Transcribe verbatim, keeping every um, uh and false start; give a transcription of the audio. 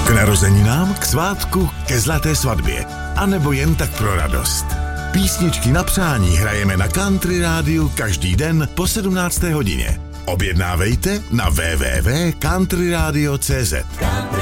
K narozeninám, k svátku, ke zlaté svatbě. A nebo jen tak pro radost. Písničky na přání hrajeme na Country Rádiu každý den po sedmnácté hodině. Objednávejte na w w w tečka country radio tečka c z.